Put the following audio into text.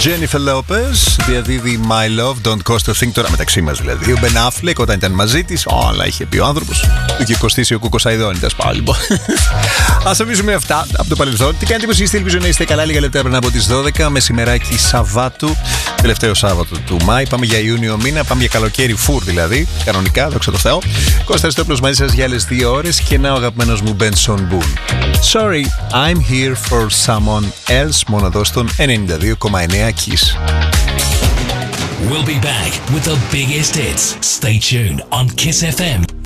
Jennifer Lopez διαδίδει My Love Don't Cost a Thing. Τώρα μεταξύ μας δηλαδή. Ο Ben Affleck όταν ήταν μαζί της, όλα είχε πει ο άνθρωπος. Του είχε κοστίσει ο Κούκος Αηδόνητας πάλι λοιπόν. Ας αφήσουμε αυτά από το παρελθόν. Τι κάνετε, πως είστε, ελπίζω να είστε καλά. Λίγα λεπτά πριν από τις 12, μεσημεράκι Σαββάτου, τελευταίο Σάββατο του Μάη. Πάμε για Ιούνιο μήνα, πάμε για καλοκαίρι φουρ δηλαδή. Κανονικά, δόξα τω Θεώ. Κώστας Χριστόπουλος μαζί σας για άλλες 2 ώρες και να ο αγαπημένος μου Benson Boone. Sorry, I'm here for someone else. Μόνο εδώ στον 92,9 Kiss. We'll be back with the biggest hits. Stay tuned on Kiss FM.